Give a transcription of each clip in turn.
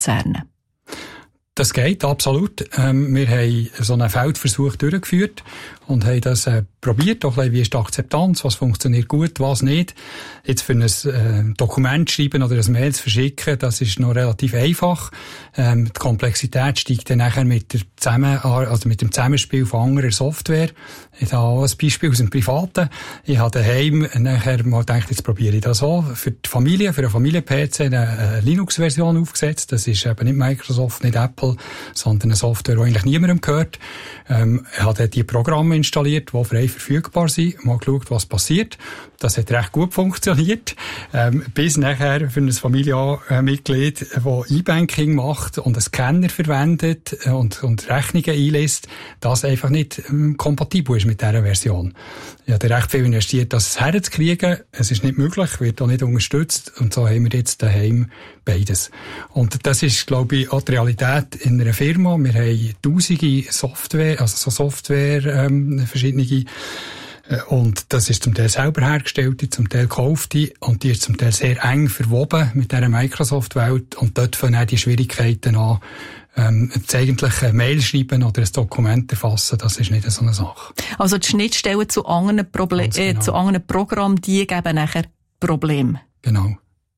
Luzern? Das geht, absolut. Wir haben so einen Feldversuch durchgeführt und haben das probiert, auch wie ist die Akzeptanz, was funktioniert gut, was nicht. Jetzt für ein Dokument schreiben oder ein Mail zu verschicken, das ist noch relativ einfach. Die Komplexität steigt dann nachher mit dem Zusammenspiel von anderer Software. Ich habe auch ein Beispiel aus dem Privaten. Ich habe daheim nachher mal gedacht, jetzt probiere ich das auch. Für die Familie, für einen Familien-PC eine Linux-Version aufgesetzt. Das ist eben nicht Microsoft, nicht Apple, sondern eine Software, die eigentlich niemandem gehört. Ich habe die Programme installiert, die frei verfügbar sind. Mal geschaut, was passiert. Das hat recht gut funktioniert. Bis nachher für ein Familienmitglied, das E-Banking macht und einen Scanner verwendet und Rechnungen einlässt, das einfach nicht kompatibel ist mit dieser Version. Ich habe recht viel investiert, das herzukriegen. Es ist nicht möglich, wird auch nicht unterstützt. Und so haben wir jetzt daheim beides. Und das ist, glaube ich, auch die Realität in einer Firma. Wir haben tausende Software, verschiedene. Und das ist zum Teil selber hergestellte, zum Teil gekaufte und die ist zum Teil sehr eng verwoben mit dieser Microsoft-Welt und dort fangen auch die Schwierigkeiten an, jetzt eigentlich eine Mail schreiben oder ein Dokument erfassen, das ist nicht so eine Sache. Also die Schnittstellen zu anderen zu anderen Programmen, die geben nachher Probleme. Genau.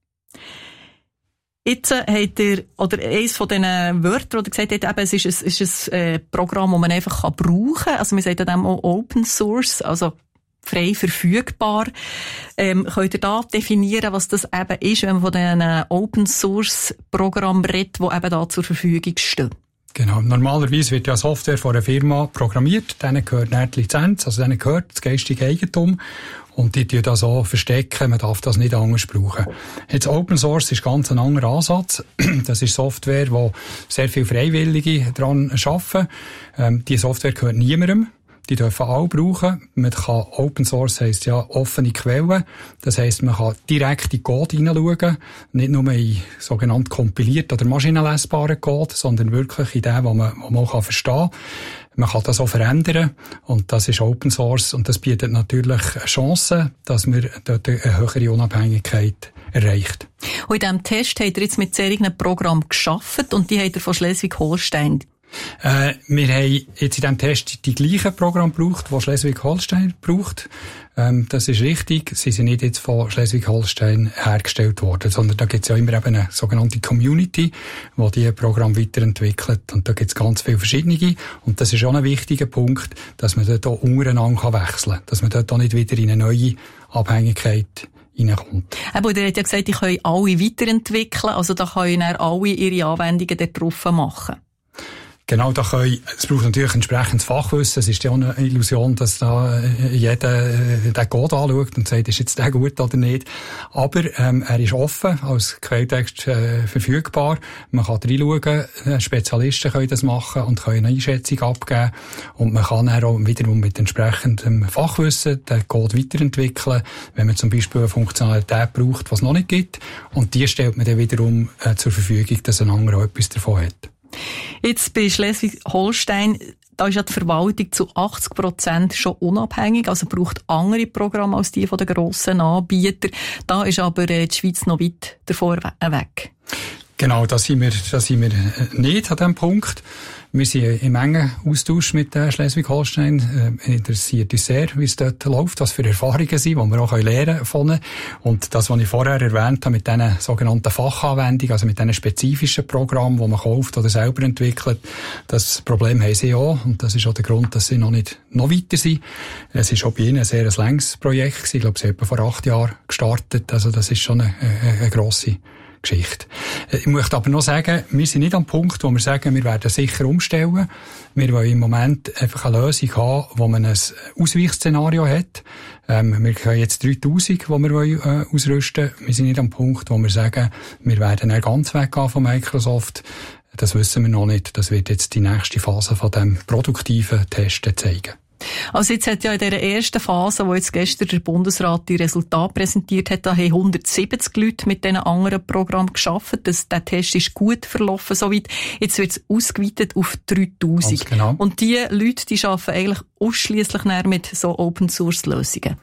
Jetzt habt ihr, oder eines von diesen Wörtern, oder gesagt habt, eben, es ist ein Programm, das man einfach brauchen kann. Also, man sagt dem auch Open Source, also frei verfügbar. Könnt ihr da definieren, was das eben ist, wenn man von diesen Open Source Programmen redet, die eben da zur Verfügung stehen? Genau. Normalerweise wird ja Software von einer Firma programmiert, denen gehört nicht die Lizenz, also denen gehört das geistige Eigentum. Und die tun das auch verstecken, man darf das nicht anders brauchen. Jetzt Open Source ist ganz ein anderer Ansatz. Das ist Software, wo sehr viele Freiwillige dran arbeiten. Die Software gehört niemandem. Die dürfen alle brauchen. Man kann, Open Source heisst ja offene Quellen. Das heisst, man kann direkt in Code hineinschauen. Nicht nur in sogenannt kompiliert oder maschinenlesbaren Code, sondern wirklich in den, was man auch verstehen kann. Man kann das auch verändern. Und das ist Open Source. Und das bietet natürlich Chancen, dass man dort eine höhere Unabhängigkeit erreicht. Und in diesem Test habt ihr jetzt mit solchen Programmen gearbeitet und die habt ihr von Schleswig-Holstein. Wir haben jetzt in diesem Test die gleichen Programme gebraucht, die Schleswig-Holstein braucht. Das ist richtig. Sie sind nicht jetzt von Schleswig-Holstein hergestellt worden, sondern da gibt es ja immer eben eine sogenannte Community, die diese Programme weiterentwickelt. Und da gibt es ganz viele verschiedene. Und das ist auch ein wichtiger Punkt, dass man dort auch untereinander wechseln kann. Dass man dort auch nicht wieder in eine neue Abhängigkeit reinkommt. Aber ihr habt ja gesagt, die können alle weiterentwickeln. Also da können alle ihre Anwendungen dort drauf machen. Genau, es braucht natürlich entsprechendes Fachwissen. Es ist ja auch eine Illusion, dass da jeder den Code anschaut und sagt, ist jetzt der gut oder nicht. Aber er ist offen, als Quelltext verfügbar. Man kann reinschauen, Spezialisten können das machen und können eine Einschätzung abgeben. Und man kann dann auch wiederum mit entsprechendem Fachwissen den Code weiterentwickeln, wenn man zum Beispiel eine Funktionalität braucht, die es noch nicht gibt. Und die stellt man dann wiederum zur Verfügung, dass ein anderer auch etwas davon hat. Jetzt bei Schleswig-Holstein, da ist ja die Verwaltung zu 80% schon unabhängig, also braucht andere Programme als die von den grossen Anbietern. Da ist aber die Schweiz noch weit davor weg. Genau, da sind wir nicht an diesem Punkt. Wir sind im engen Austausch mit Schleswig-Holstein. Interessiert uns sehr, wie es dort läuft, was für Erfahrungen sind, die wir auch lernen können. Und das, was ich vorher erwähnt habe, mit diesen sogenannten Fachanwendungen, also mit diesen spezifischen Programmen, die man kauft oder selber entwickelt, das Problem haben sie auch. Und das ist auch der Grund, dass sie noch weiter sind. Es ist auch bei ihnen ein sehr langes Projekt gewesen. Ich glaube, sie haben etwa vor 8 Jahren gestartet. Also das ist schon eine grosse Geschichte. Ich möchte aber noch sagen, wir sind nicht am Punkt, wo wir sagen, wir werden sicher umstellen. Wir wollen im Moment einfach eine Lösung haben, wo man ein Ausweichszenario hat. Wir haben jetzt 3000, die wir ausrüsten wollen. Wir sind nicht am Punkt, wo wir sagen, wir werden dann ganz weggehen von Microsoft. Das wissen wir noch nicht. Das wird jetzt die nächste Phase von dem produktiven Testen zeigen. Also jetzt hat ja in dieser ersten Phase, wo jetzt gestern der Bundesrat die Resultate präsentiert hat, da haben 170 Leute mit diesen anderen Programmen gearbeitet. Der Test ist gut verlaufen soweit. Jetzt wird es ausgeweitet auf 3000. Genau. Und die Leute, die arbeiten eigentlich ausschliesslich mit so Open-Source-Lösungen.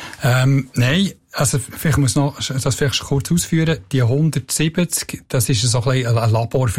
Nein. Also, vielleicht muss noch, das vielleicht kurz ausführen. Die 170, das ist so ein bisschen ein Labor